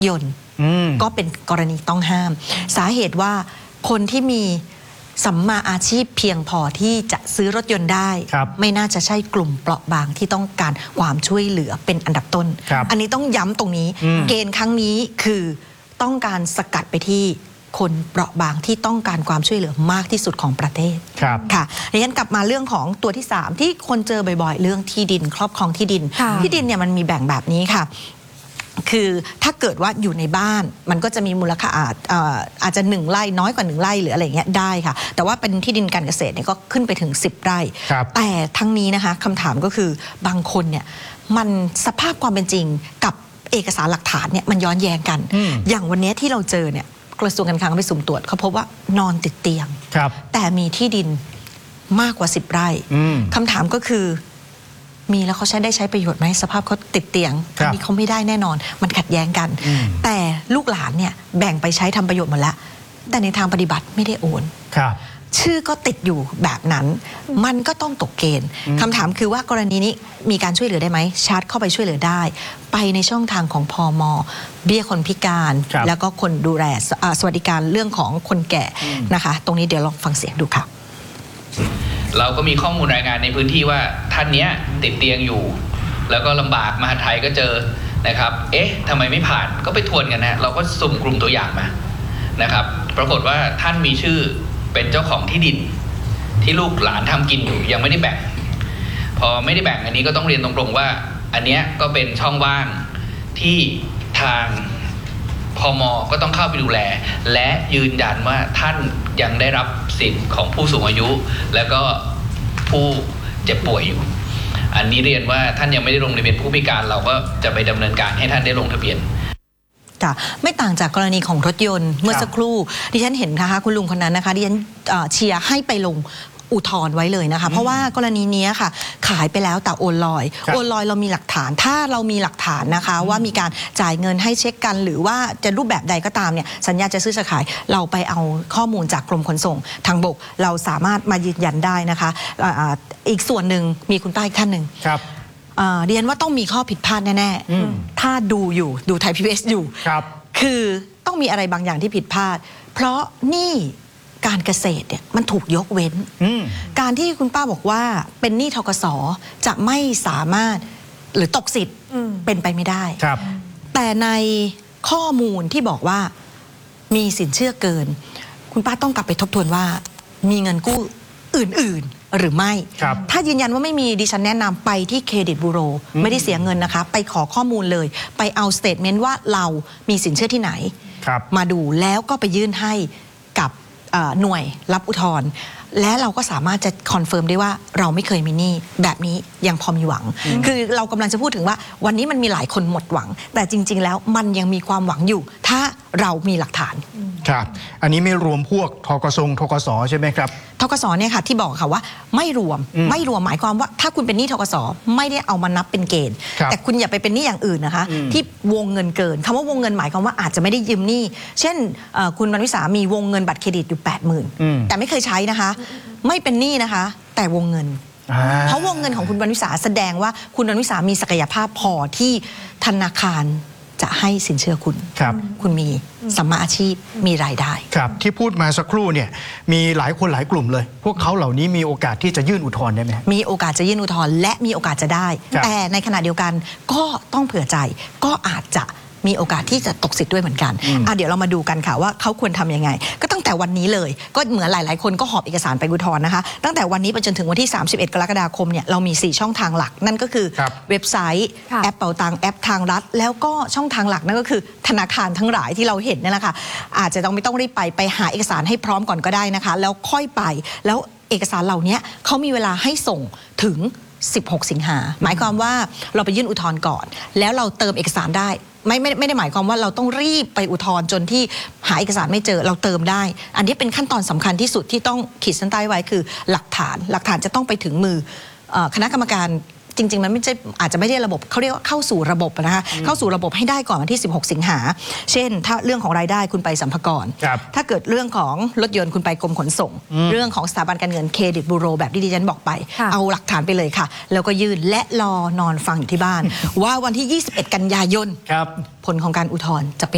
ยนต์ก็เป็นกรณีต้องห้ามสาเหตุว่าคนที่มีสัมมาอาชีพเพียงพอที่จะซื้อรถยนต์ได้ไม่น่าจะใช่กลุ่มเปราะบางที่ต้องการความช่วยเหลือเป็นอันดับต้นอันนี้ต้องย้ำตรงนี้เกณฑ์ครั้งนี้คือต้องการสกัดไปที่คนเปราะบางที่ต้องการความช่วยเหลือมากที่สุดของประเทศค่ะดังนั้นกลับมาเรื่องของตัวที่3ที่คนเจอบ่อยๆเรื่องที่ดินครอบครองที่ดินเนี่ยมันมีแบ่งแบบนี้ค่ะคือถ้าเกิดว่าอยู่ในบ้านมันก็จะมีมูลค่าอาจจะ1 ไร่น้อยกว่า1 ไร่หรืออะไรเงี้ยได้ค่ะแต่ว่าเป็นที่ดินการเกษตรเนี่ยก็ขึ้นไปถึง10 ไร่แต่ทั้งนี้นะคะคำถามก็คือบางคนเนี่ยมันสภาพความเป็นจริงกับเอกสารหลักฐานเนี่ยมันย้อนแย้งกันอย่างวันนี้ที่เราเจอเนี่ยกระทรวงการคลังไปสุ่มตรวจเขาพบว่านอนติดเตียงแต่มีที่ดินมากกว่า10 ไร่คำถามก็คือมีแล้วเขาได้ใช้ประโยชน์ไหมสภาพเขาติดเตียงอันนี้เขาไม่ได้แน่นอนมันขัดแย้งกันแต่ลูกหลานเนี่ยแบ่งไปใช้ทำประโยชน์หมดแล้วแต่ในทางปฏิบัติไม่ได้โอนชื่อก็ติดอยู่แบบนั้นมันก็ต้องตกเกณฑ์คำถามคือว่ากรณีนี้มีการช่วยเหลือได้ไหมชาร์จเข้าไปช่วยเหลือได้ไปในช่องทางของพม.เบี้ยคนพิการแล้วก็คนดูแลสวัสดิการเรื่องของคนแก่นะคะตรงนี้เดี๋ยวลองฟังเสียงดูค่ะเราก็มีข้อมูลรายงานในพื้นที่ว่าท่านเนี้ยติดเตียงอยู่แล้วก็ลำบากมหาไทยก็เจอนะครับทำไมไม่ผ่านก็ไปทวนกันนะเราก็สุ่มกลุ่มตัวอย่างมานะครับปรากฏว่าท่านมีชื่อเป็นเจ้าของที่ดินที่ลูกหลานทำกินอยู่ยังไม่ได้แบ่งพอไม่ได้แบ่งอันนี้ก็ต้องเรียนตรงๆว่าอันเนี้ยก็เป็นช่องว่างที่ทางพม.ก็ต้องเข้าไปดูแลและยืนยันว่าท่านยังได้รับสิทธิ์ของผู้สูงอายุและก็ผู้เจ็บป่วยอยู่อันนี้เรียนว่าท่านยังไม่ได้ลงทะเบียนผู้พิการเราก็จะไปดำเนินการให้ท่านได้ลงทะเบียนไม่ต่างจากกรณีของรถยนต์เมื่อสักครู่ดิฉันเห็นนะคะคุณลุงคนนั้นนะคะดิฉันเชียร์ให้ไปลงอุทธรณ์ไว้เลยนะคะเพราะว่ากรณีนี้ค่ะขายไปแล้วแต่โอนลอยเรามีหลักฐานถ้าเรามีหลักฐานนะคะว่ามีการจ่ายเงินให้เช็คกันหรือว่าจะรูปแบบใดก็ตามเนี่ยสัญญาจะซื้อจะขายเราไปเอาข้อมูลจากกรมขนส่งทางบกเราสามารถมายืนยันได้นะคะอีกส่วนหนึ่งมีคุณป้าอีกท่านหนึ่งเรียนว่าต้องมีข้อผิดพลาดแน่ๆถ้าดูไทย PBS อยู่คือต้องมีอะไรบางอย่างที่ผิดพลาดเพราะนี่การเกษตรเนี่ยมันถูกยกเว้นการที่คุณป้าบอกว่าเป็นหนี้ธกส.จะไม่สามารถหรือตกสิทธิ์เป็นไปไม่ได้แต่ในข้อมูลที่บอกว่ามีสินเชื่อเกินคุณป้าต้องกลับไปทบทวนว่ามีเงินกู้อื่นๆหรือไม่ถ้ายืนยันว่าไม่มีดิฉันแนะนำไปที่เครดิตบูโรไม่ได้เสียเงินนะคะไปขอข้อมูลเลยไปเอาสเตทเมนต์ว่าเรามีสินเชื่อที่ไหนมาดูแล้วก็ไปยื่นให้กับหน่วยรับอุทธรณ์และเราก็สามารถจะคอนเฟิร์มได้ว่าเราไม่เคยมีหนี้แบบนี้ยังพอมีหวังคือเรากำลังจะพูดถึงว่าวันนี้มันมีหลายคนหมดหวังแต่จริงๆแล้วมันยังมีความหวังอยู่ถ้าเรามีหลักฐานครับอันนี้ไม่รวมพวกธกส.ใช่ไหมครับธกส.เนี่ยค่ะที่บอกค่ะว่าไม่รวมหมายความว่าถ้าคุณเป็นหนี้ธกส.ไม่ได้เอามานับเป็นเกณฑ์แต่คุณอย่าไปเป็นหนี้อย่างอื่นนะคะที่วงเงินเกินคำว่าวงเงินหมายความว่าอาจจะไม่ได้ยืมหนี้เช่นคุณวรรณวิสามีวงเงินบัตรเครดิตอยู่ 80,000 แต่ไม่เคยใช้นะคะไม่เป็นหนี้นะคะแต่วงเงินเพราะวงเงินของคุณวรรณวิสาแสดงว่าคุณวรรณวิสามีศักยภาพพอที่ธนาคารจะให้สินเชื่อคุณมีสัมมาอาชีพมีรายได้ครับที่พูดมาสักครู่เนี่ยมีหลายคนหลายกลุ่มเลยพวกเขาเหล่านี้มีโอกาสที่จะยื่นอุทธรณ์ได้ไหมมีโอกาสจะยื่นอุทธรณ์และมีโอกาสจะได้แต่ในขณะเดียวกันก็ต้องเผื่อใจก็อาจจะมีโอกาสที่จะตกสิทธิ์ด้วยเหมือนกันเดี๋ยวเรามาดูกันค่ะว่าเขาควรทำยังไงก็ตั้งแต่วันนี้เลยก็เหมือนหลายๆคนก็หอบเอกสารไปอุทธรณ์นะคะตั้งแต่วันนี้ไปจนถึงวันที่31 กรกฎาคมเนี่ยเรามี4ช่องทางหลักนั่นก็คือเว็บไซต์แอปเป๋าตังค์แอปทางรัฐแล้วก็ช่องทางหลักนั่นก็คือธนาคารทั้งหลายที่เราเห็นนี่แหละค่ะอาจจะไม่ต้องรีบไปหาเอกสารให้พร้อมก่อนก็ได้นะคะแล้วค่อยไปแล้วเอกสารเหล่านี้เขามีเวลาให้ส่งถึง16 สิงหาหมายความว่าเราไปยื่นอุทธรณ์ก่อนแล้วเราเติมเอกสารได้ไม่ได้หมายความว่าเราต้องรีบไปอุทธรณ์จนที่หาเอกสารไม่เจอเราเติมได้อันนี้เป็นขั้นตอนสำคัญที่สุดที่ต้องขีดเส้นใต้ไว้คือหลักฐานจะต้องไปถึงมือคณะกรรมการจริงๆมันไม่ใช่อาจจะไม่ได้ระบบเขาเรียกว่าเข้าสู่ระบบนะคะเข้าสู่ระบบให้ได้ก่อนวันที่16 สิงหาเช่นถ้าเรื่องของรายได้คุณไปสรรพากรถ้าเกิดเรื่องของรถยนต์คุณไปกรมขนส่งเรื่องของสถาบันการเงินเครดิตบูโรแบบที่ดิฉันบอกไปเอาหลักฐานไปเลยค่ะแล้วก็ยื่นและรอนอนฟังอยู่ที่บ้านว่าวันที่21 กันยายนผลของการอุทธรณ์จะเป็น